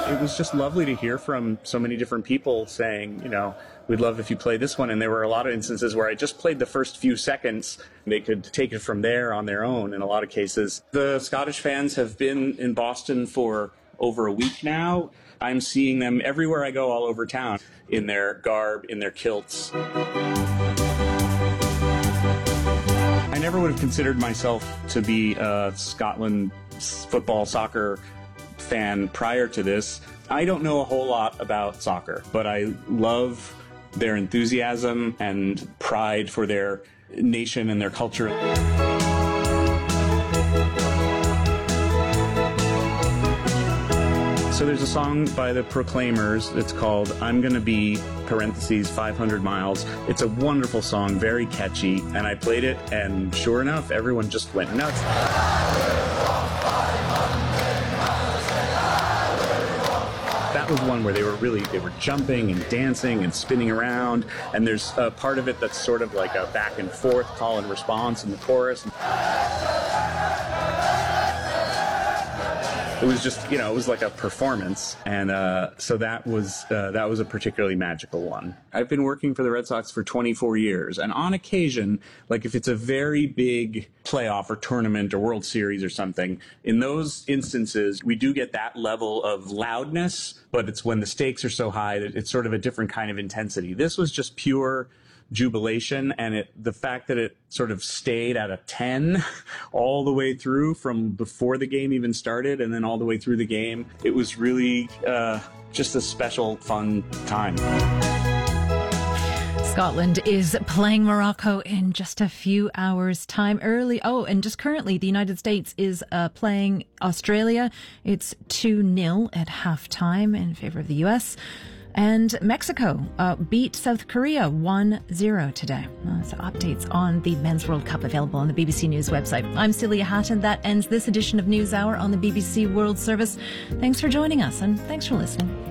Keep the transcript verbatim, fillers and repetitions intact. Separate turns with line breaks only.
It was just lovely to hear from so many different people saying, you know, we'd love if you play this one. And there were a lot of instances where I just played the first few seconds. They could take it from there on their own in a lot of cases. The Scottish fans have been in Boston for over a week now. I'm seeing them everywhere I go all over town, in their garb, in their kilts. I never would have considered myself to be a Scotland football, soccer fan prior to this. I don't know a whole lot about soccer, but I love their enthusiasm and pride for their nation and their culture. So there's a song by the Proclaimers that's called I'm Gonna Be, parentheses, five hundred miles. It's a wonderful song, very catchy, and I played it, and sure enough, everyone just went nuts. That was one where they were really, they were jumping and dancing and spinning around, and there's a part of it that's sort of like a back and forth call and response in the chorus. It was just, you know, it was like a performance, and uh, so that was uh, that was a particularly magical one. I've been working for the Red Sox for twenty-four years, and on occasion, like if it's a very big playoff or tournament or World Series or something, in those instances, we do get that level of loudness, but it's when the stakes are so high that it's sort of a different kind of intensity. This was just pure jubilation, and it the fact that it sort of stayed at a ten all the way through from before the game even started and then all the way through the game, it was really uh, just a special, fun time.
Scotland is playing Morocco in just a few hours' time early. Oh, and just currently, the United States is uh, playing Australia. It's two nil at halftime in favor of the U S. And Mexico uh, beat South Korea one zero today. Uh, so updates on the Men's World Cup available on the B B C News website. I'm Celia Hatton. That ends this edition of NewsHour on the B B C World Service. Thanks for joining us, and thanks for listening.